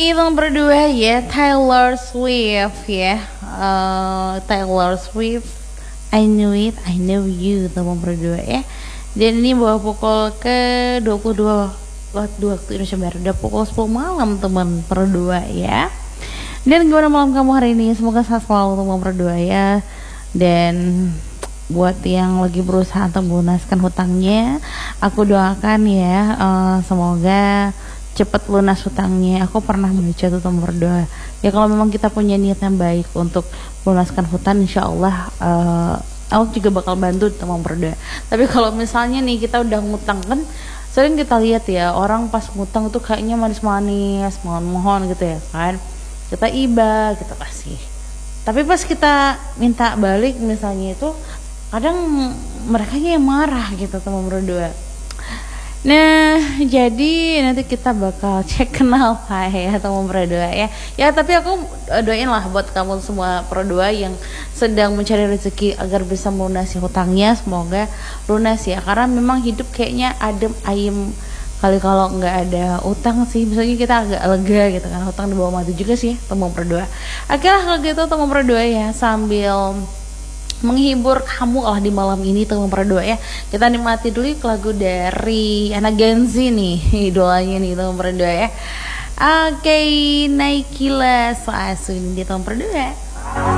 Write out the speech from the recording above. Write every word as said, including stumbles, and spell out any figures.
ini yang berdua ya, Taylor Swift ya. Uh, Taylor Swift, I knew it, I know you, teman berdua ya. Dan ini bawa pukul ke dua puluh dua waktu waktu Indonesia Barat, udah pukul sepuluh malam teman berdua ya. Dan gimana malam kamu hari ini? Semoga sehat selalu teman berdua ya. Dan buat yang lagi berusaha untuk melunaskan hutangnya, aku doakan ya, uh, semoga cepat lunas hutangnya. Aku pernah membaca tuh teman berdoa ya, kalau memang kita punya niat yang baik untuk melunaskan hutang, insya Allah uh, aku juga bakal bantu teman berdoa. Tapi kalau misalnya nih kita udah ngutang, kan sering kita lihat ya, orang pas ngutang tuh kayaknya manis-manis, mohon-mohon gitu ya kan, kita iba, kita kasih. Tapi pas kita minta balik misalnya itu, kadang mereka yang marah gitu teman berdoa. Nah, jadi nanti kita bakal cek kenapa ya teman berdoa ya. Ya, tapi aku doain lah buat kamu semua berdoa yang sedang mencari rezeki agar bisa melunasi hutangnya, semoga lunas ya. Karena memang hidup kayaknya adem ayem kali kalau nggak ada utang sih. Misalnya kita agak lega gitu kan, hutang di bawah mati juga sih teman berdoa. Akhirnya kalau gitu teman berdoa ya, sambil menghibur kamu lah di malam ini teman berdoa ya, kita nikmati dulu lagu dari anak Gen Z nih, idolanya nih teman berdoa ya. Oke, okay, Naikila Soasun di teman berdoa.